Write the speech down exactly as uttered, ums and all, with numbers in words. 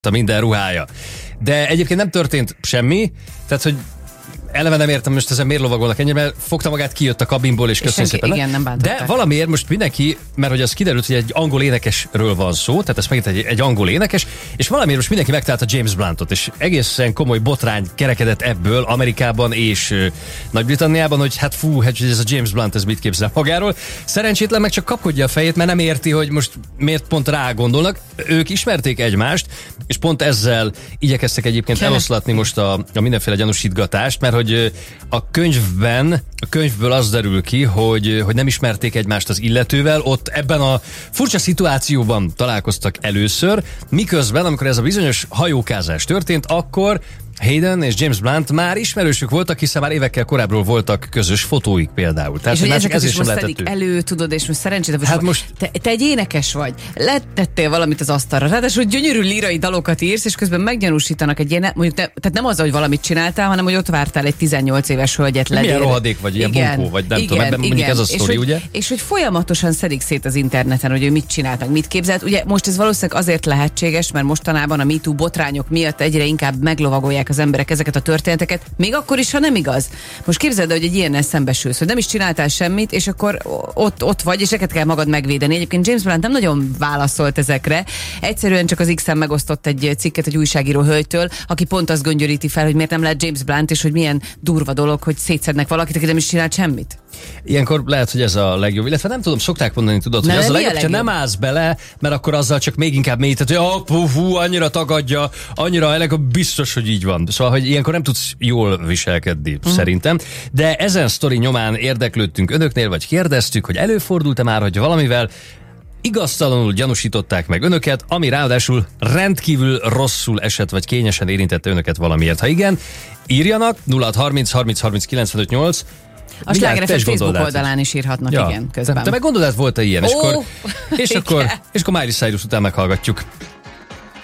minden ruhája. De egyébként nem történt semmi, tehát hogy eleve nem értem most ezen miért lovagolnak ennyire, mert fogta magát, kijött a kabinból, és köszönöm senki, szépen. igen, nem bántották. De valamiért most mindenki, mert hogy az kiderült, hogy egy angol énekesről van szó, tehát ez megint egy, egy angol énekes, és valamiért most mindenki megtalálta James Bluntot, és egészen komoly botrány kerekedett ebből Amerikában és uh, Nagy-Britanniában, hogy hát fú, hát ez a James Blunt, ez mit képzel magáról. Szerencsétlen meg csak kapkodja a fejét, mert nem érti, hogy most miért pont rá gondolnak. Ők ismerték egymást, és pont ezzel igyekeztek egyébként Kene. eloszlatni most a, a mindenféle gyanúsítgatást, mert hogy a könyvben, a könyvből az derül ki, hogy, hogy nem ismerték egymást az illetővel, ott ebben a furcsa szituációban találkoztak először, miközben, amikor ez a bizonyos hajókázás történt, akkor Hayden és James Blunt már ismerősük voltak, hiszen már évekkel korábbról voltak közös fotóik például. Tehát, és hogy ezeket ez is most szedik elő, tudod, és most szerencsére, hát most te, te egy énekes vagy, letettél valamit az asztalra, ráadásul gyönyörű lírai dalokat írsz, és közben meggyanúsítanak egy ilyen, mondjuk te, tehát nem az, hogy valamit csináltál, hanem hogy ott vártál egy tizennyolc éves hölgyet ledére. Milyen rohadék vagy, ilyen igen, bunkó, vagy nem igen, tudom, ebben igen, mondjuk ez a sztori, ugye? És hogy folyamatosan szedik szét az interneten, hogy ő mit csinált, meg mit képzelt. Ugye most ez valószínűleg azért lehetséges, mert mostanában a MeToo botrányok miatt egyre inkább meglovagolják az emberek ezeket a történeteket, még akkor is, ha nem igaz. Most képzeld el, hogy egy ilyennel szembesülsz, hogy nem is csináltál semmit, és akkor ott, ott vagy, és ezeket kell magad megvédeni. Egyébként James Blunt nem nagyon válaszolt ezekre. Egyszerűen csak az X-en megosztott egy cikket egy újságíró hölgytől, aki pont azt göngyöríti fel, hogy miért nem lehet James Blunt, és hogy milyen durva dolog, hogy szétszednek valakit, aki nem is csinált semmit. Ilyenkor lehet, hogy ez a legjobb. Illetve nem tudom, szokták mondani, tudod, ne, hogy az a legjobb, a legjobb, ha nem állsz bele, mert akkor azzal csak még inkább mélyített, hogy oh, hú, hú, annyira tagadja, annyira elég, biztos, hogy így van. Szóval, hogy ilyenkor nem tudsz jól viselkedni, uh-huh. szerintem. De ezen sztori nyomán érdeklődtünk önöknél, vagy kérdeztük, hogy előfordult-e már, hogy valamivel igaztalanul gyanúsították meg önöket, ami ráadásul rendkívül rosszul esett, vagy kényesen érintette önöket valamiért. Ha igen, írjanak nulla harminc harminc harminc kilencvenöt nyolc. A Sláger ef em Facebook oldalán is írhatnak, ja. igen, közben. Te, te meg gondolod, volt-e ilyen, oh, és, akkor, és, akkor, és akkor Miley Cyrus után meghallgatjuk.